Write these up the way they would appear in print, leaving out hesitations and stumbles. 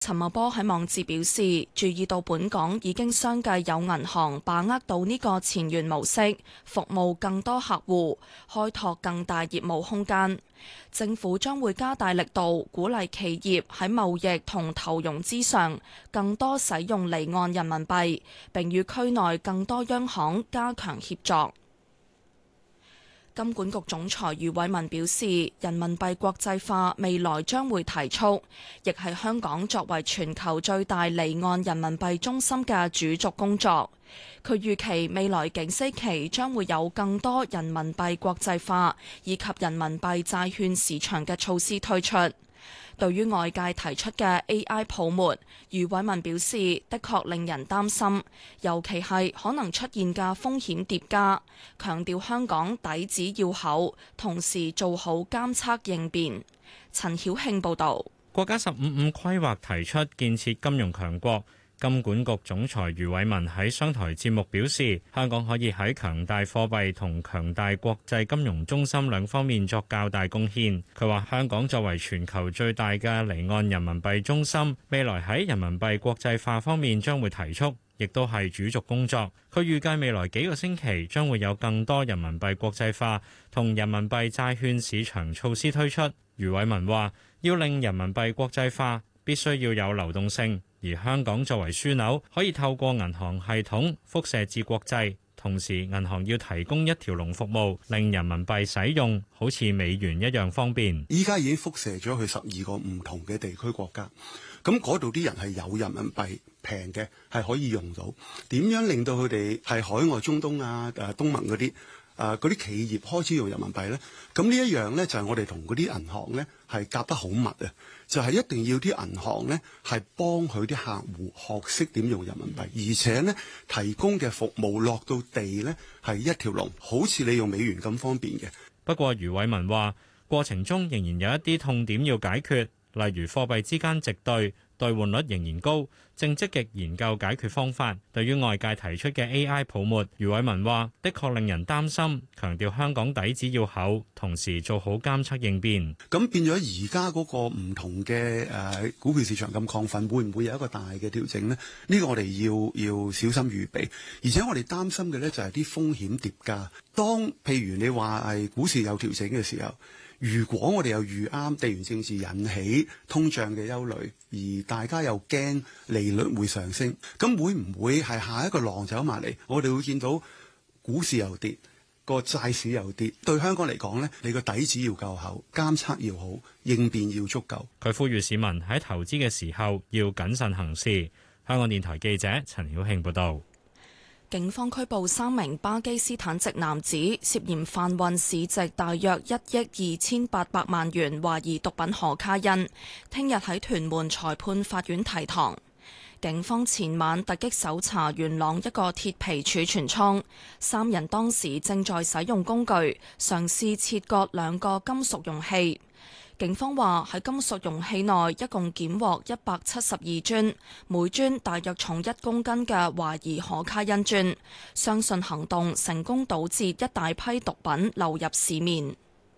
陳茂波喺網誌表示，注意到本港已經相繼有銀行把握到呢個前沿模式，服務更多客戶，開拓更大業務空間。政府將會加大力度，鼓勵企業喺貿易同投融資上更多使用離岸人民幣，並與區內更多央行加強協作。金管局總裁余偉文表示，人民幣國際化未來將會提速，亦係香港作為全球最大離岸人民幣中心嘅主軸工作。佢預期未來幾星期將會有更多人民幣國際化以及人民幣債券市場嘅措施推出。對於外界提出嘅 AI 泡沫，余偉文表示，的確令人擔心，尤其係可能出現嘅風險疊加，強調香港底子要厚，同時做好監測應變。陳曉慶報導。 國家15+5規劃提出建設金融強國。金管局總裁余偉文喺商台節目表示，香港可以喺強大貨幣同強大國際金融中心兩方面作較大貢獻。佢話香港作為全球最大嘅離岸人民幣中心，未來喺人民幣國際化方面將會提速，亦都係主軸工作。佢預計未來幾個星期將會有更多人民幣國際化同人民幣債券市場措施推出。余偉文話，要令人民幣國際化，必須要有流動性。而香港作為樞紐，可以透過銀行系統輻射至國際，同時銀行要提供一條龍服務，令人民幣使用好似美元一樣方便。 依家已經輻射咗去12個唔同嘅地區國家，咁嗰度啲人係有人民幣平嘅，係可以用到。點樣令到佢哋係海外中東啊、東盟嗰啲企業開始用人民幣呢？咁呢一樣呢，就係我哋同嗰啲銀行呢係夾得好密啊！就係一定要啲銀行呢係幫佢啲客戶學識點用人民幣，而且呢提供嘅服務落到地呢係一條龍，好似你用美元咁方便嘅。 不過余偉文話，過程中仍然有一啲痛點要解決，例如貨幣之間直對兌換率仍然高，正積極研究解決方法。對於外界提出嘅 AI 泡沫，余偉文話的確令人擔心，強調香港底子要厚，同時做好監測應變。 咁變咗而家嗰個唔同嘅股票市場咁亢奮，會唔會有一個大嘅調整呢？呢個我哋要小心預備，而且我哋擔心嘅呢就係啲風險疊加。當譬如你話係股市有調整嘅時候，如果我哋又遇啱地緣政治引起通脹嘅憂慮，而大家又驚利率會上升，咁會唔會係下一個浪走埋嚟？我哋會見到股市又跌，個債市又跌。對香港嚟講呢，你個底子要夠厚，監測要好，應變要足夠。 佢呼籲市民喺投資嘅時候要謹慎行事。香港電台記者陳曉慶報導。 警方拘捕3名巴基斯坦籍男子，涉嫌販運市值大約1億2800萬元懷疑毒品可卡因，聽日喺屯門裁判法院提堂。警方前晚突擊搜查元朗一個鐵皮儲存倉，3人當時正在使用工具，嘗試切割2個金屬容器。警方話喺金屬容器內一共檢獲172磚，每磚大約重1公斤嘅懷疑可卡因磚，相信行動成功堵截一大批毒品流入市面。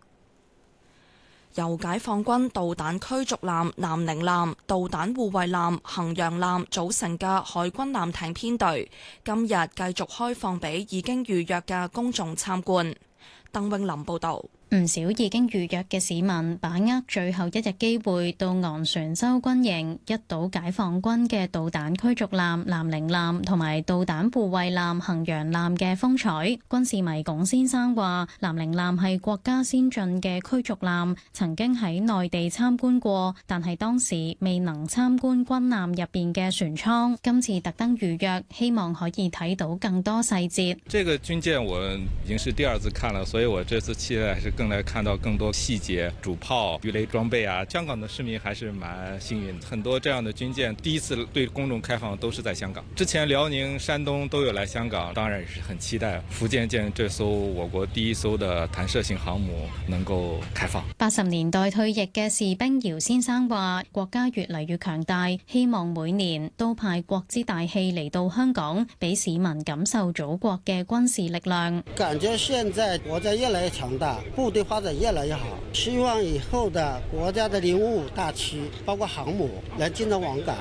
由解放軍導彈驅逐艦南寧艦、導彈護衛艦衡陽艦組成嘅海軍艦艇編隊，今日繼續開放俾已經預約嘅公眾參觀。鄧永林報導。 唔少已經預約嘅市民把握最後一日機會到昂船洲軍營一睹解放軍嘅導彈驅逐艦南寧艦同埋導彈護衛艦衡陽艦嘅風采。軍事迷龔先生話：南寧艦係國家先進嘅驅逐艦，曾經喺內地參觀過，但係當時未能參觀軍艦入邊嘅船艙。今次特登預約，希望可以睇到更多細節。 這個軍艦我已經是第2次看了，所以我這次期待是更來看到更多細節，主炮、魚雷裝備啊。香港的市民還是蠻幸運，很多這樣的軍艦第一次對公眾開放都是在香港。之前遼寧、山東都有來香港，當然也是很期待福建艦這艘我國第1艘的彈射型航母能夠開放。 80年代退役嘅士兵姚先生話：國家越嚟越強大，希望每年都派國之大戲嚟到香港，俾市民感受祖國嘅軍事力量。 感覺現在國家越來越強大，部队发展越来越好，希望以后的国家的055大区，包括航母能经常往返。